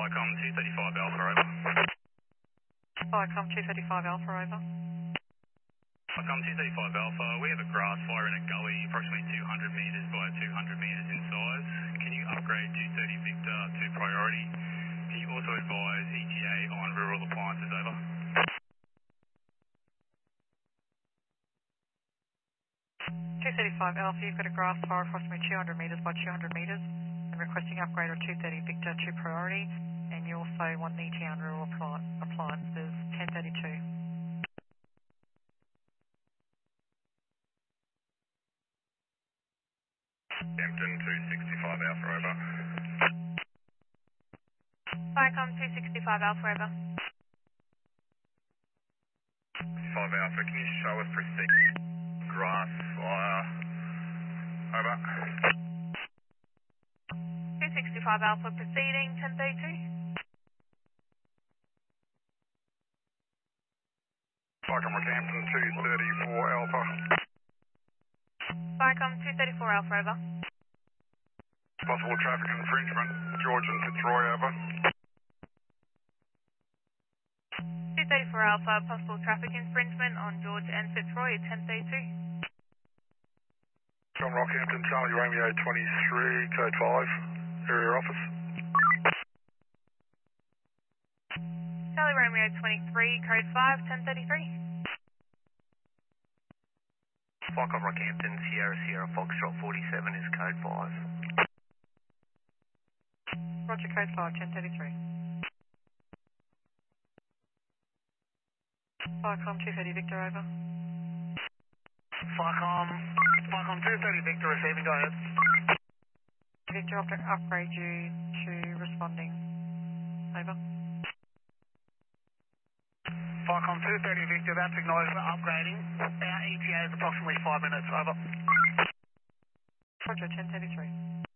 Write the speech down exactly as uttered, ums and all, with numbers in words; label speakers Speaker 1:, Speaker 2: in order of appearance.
Speaker 1: Vicom two thirty-five Alpha, over.
Speaker 2: Vicom two thirty-five Alpha, over.
Speaker 1: Vicom two thirty-five Alpha, we have a grass fire in a gully approximately two hundred metres by two hundred metres in size. Can you upgrade two thirty Victor to priority? Can you also advise E T A on rural appliances, over?
Speaker 2: two thirty-five Alpha, you've got a grass fire approximately two hundred metres by two hundred metres and requesting upgrade of two thirty Victor to priority, and you also want an E T A on rural appli appliances, ten thirty-two.
Speaker 1: Hampton two sixty-five Alpha, over.
Speaker 3: Vicom two sixty-five Alpha, over.
Speaker 1: five Alpha, can you show us proceed? Grass fire, over.
Speaker 3: two sixty-five Alpha, proceeding, ten thirty-two.
Speaker 1: Vicom Rockhampton two thirty-four Alpha.
Speaker 3: Vicom two thirty-four Alpha, over.
Speaker 1: Possible traffic infringement, George and Fitzroy, over.
Speaker 3: two thirty-four Alpha, possible traffic infringement on George and Fitzroy at ten thirty-two.
Speaker 1: From Rockhampton, Charlie Romeo twenty-three, code five, area office.
Speaker 3: Charlie Romeo twenty-three, code five, ten thirty-three.
Speaker 4: Vicom Rockhampton, Sierra Sierra Foxtrot forty-seven is code five.
Speaker 2: Roger, code five, ten thirty-three. Vicom two thirty Victor, over.
Speaker 4: Vicom, Vicom two thirty Victor receiving, go ahead.
Speaker 2: Victor, I'll upgrade you to responding, over.
Speaker 4: Vicom two thirty Victor, that's acknowledged for upgrading. Our E T A is approximately five minutes, over.
Speaker 2: Roger, ten thirty-three.